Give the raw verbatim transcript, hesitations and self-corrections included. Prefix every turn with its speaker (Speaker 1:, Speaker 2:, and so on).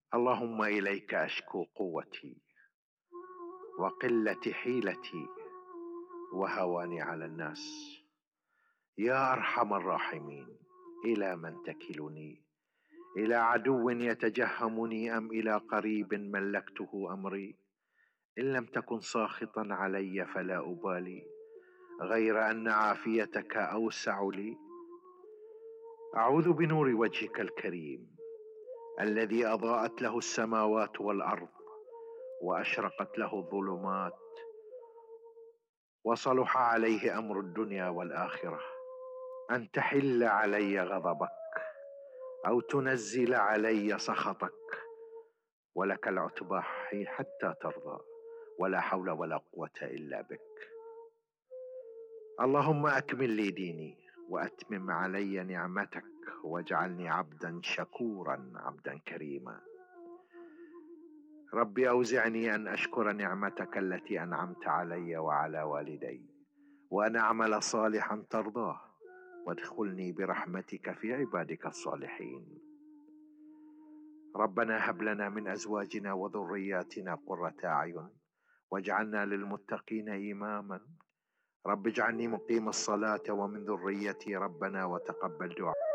Speaker 1: اللهم إليك أشكو قوتي وقلة حيلتي وهواني على الناس. يا أرحم الراحمين، إلى من تكلني؟ إلى عدو يتجهمني أم إلى قريب ملكته أمري؟ إن لم تكن ساخطا علي فلا أبالي، غير أن عافيتك أوسع لي. أعوذ بنور وجهك الكريم الذي أضاءت له السماوات والأرض وأشرقت له الظلمات وصلح عليه أمر الدنيا والآخرة، أن تحل علي غضبك أو تنزل علي سخطك، ولك العتبى حتى ترضى، ولا حول ولا قوة إلا بك. اللهم أكمل لي ديني وأتمم علي نعمتك واجعلني عبدا شكورا عبدا كريما. ربي أوزعني أن أشكر نعمتك التي أنعمت علي وعلى والدي، وأن أعمل صالحا ترضاه، وادخلني برحمتك في عبادك الصالحين. ربنا هب لنا من أزواجنا وذرياتنا قرة أعين واجعلنا للمتقين إماما. رب اجعلني مقيم الصلاة ومن ذريتي ربنا وتقبل دعاء.